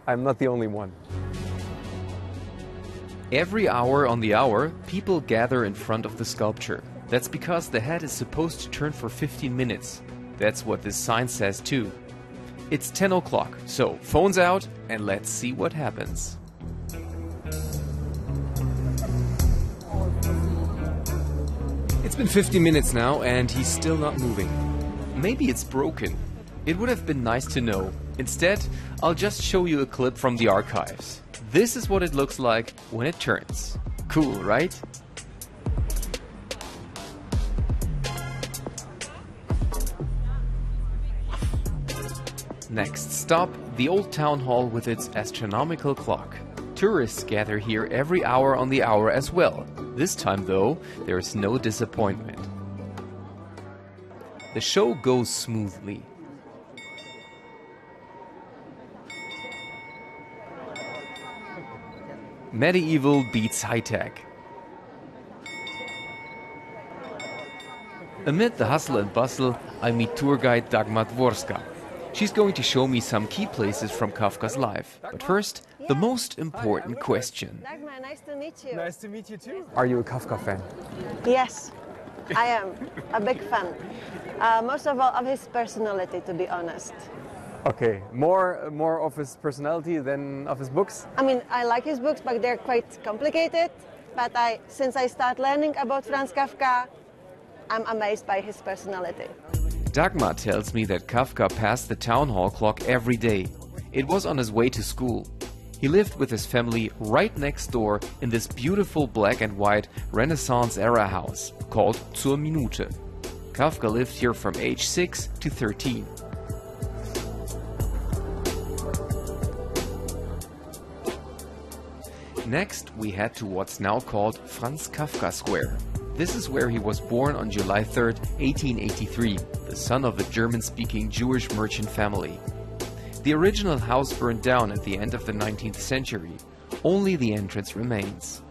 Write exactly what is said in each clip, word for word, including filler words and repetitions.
I'm not the only one. Every hour on the hour, people gather in front of the sculpture. That's because the head is supposed to turn for fifteen minutes. That's what this sign says too. It's ten o'clock, so phones out and let's see what happens. It's been fifty minutes now and he's still not moving. Maybe it's broken. It would have been nice to know. Instead, I'll just show you a clip from the archives. This is what it looks like when it turns. Cool, right? Next stop, the old town hall with its astronomical clock. Tourists gather here every hour on the hour as well. This time though, there is no disappointment. The show goes smoothly. Medieval beats high-tech. Amid the hustle and bustle, I meet tour guide Dagmar Dworska. She's going to show me some key places from Kafka's life. But first, the most important question. Dagmar, nice to meet you. Nice to meet you too. Are you a Kafka fan? Yes, I am a big fan. Uh, most of all of his personality, to be honest. Okay, more more of his personality than of his books? I mean, I like his books, but they're quite complicated. But I, since I start learning about Franz Kafka, I'm amazed by his personality. Dagmar tells me that Kafka passed the town hall clock every day. It was on his way to school. He lived with his family right next door in this beautiful black and white Renaissance-era house called Zur Minute. Kafka lived here from age six to thirteen. Next, we head to what's now called Franz Kafka Square. This is where he was born on July third, eighteen eighty-three, the son of a German-speaking Jewish merchant family. The original house burned down at the end of the nineteenth century. Only the entrance remains.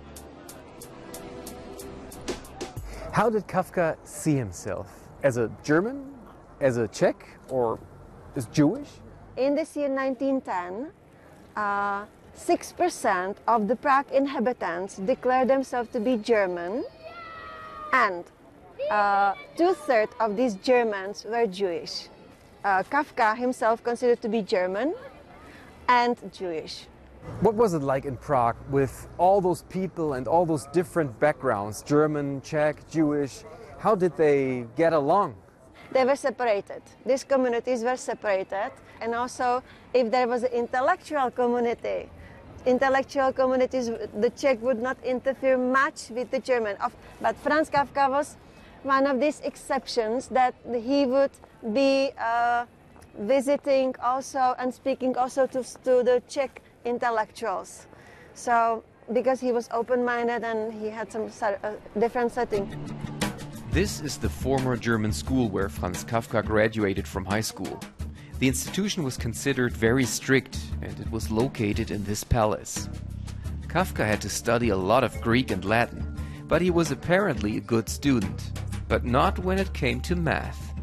How did Kafka see himself? As a German? As a Czech? Or as Jewish? In this year nineteen ten, uh, six percent of the Prague inhabitants declared themselves to be German, and uh, two-thirds of these Germans were Jewish. Uh, Kafka himself considered to be German and Jewish. What was it like in Prague with all those people and all those different backgrounds, German, Czech, Jewish? How did they get along? They were separated. These communities were separated, and also if there was an intellectual community, intellectual communities, the Czech would not interfere much with the German. But Franz Kafka was one of these exceptions that he would be uh, visiting also and speaking also to, to the Czech intellectuals. So, because he was open-minded and he had some uh, different setting. This is the former German school where Franz Kafka graduated from high school. The institution was considered very strict and it was located in this palace. Kafka had to study a lot of Greek and Latin, but he was apparently a good student, but not when it came to math.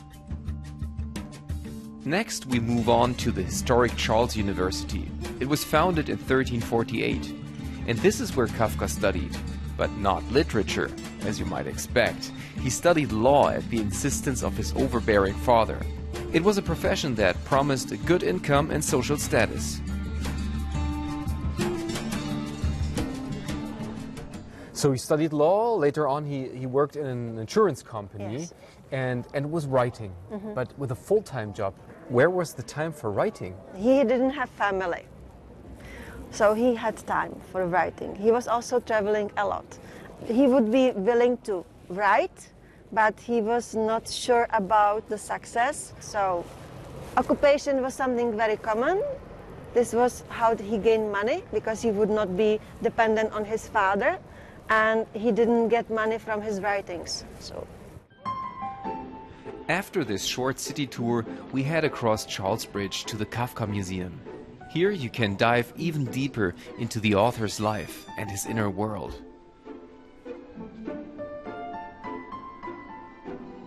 Next, we move on to the historic Charles University. It was founded in thirteen forty-eight, and this is where Kafka studied, but not literature, as you might expect. He studied law at the insistence of his overbearing father. It was a profession that promised a good income and social status. So he studied law, later on he, he worked in an insurance company, Yes. and, and was writing, Mm-hmm. but with a full-time job. Where was the time for writing? He didn't have family, so he had time for writing. He was also traveling a lot. He would be willing to write, but he was not sure about the success. So occupation was something very common. This was how he gained money, because he would not be dependent on his father, and he didn't get money from his writings. So. After this short city tour, we head across Charles Bridge to the Kafka Museum. Here you can dive even deeper into the author's life and his inner world.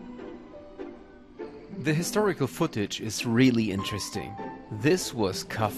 The historical footage is really interesting. This was Kafka.